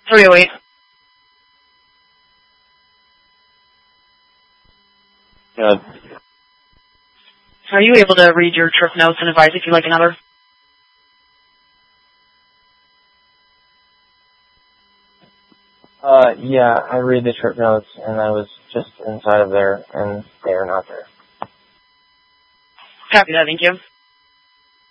308. Good. Are you able to read your trip notes and advise if you'd like another? Yeah, I read the trip notes, and I was just inside of there, and they are not there. Copy that, thank you.